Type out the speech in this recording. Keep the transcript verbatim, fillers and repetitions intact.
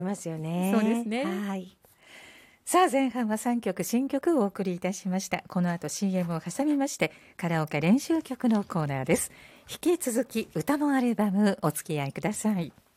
ますよね。 そうですね。 はい。さあ前半はさんきょく新曲をお送りいたしました。この後 シーエム を挟みましてカラオケ練習曲のコーナーです。引き続き歌のアルバムお付き合いください。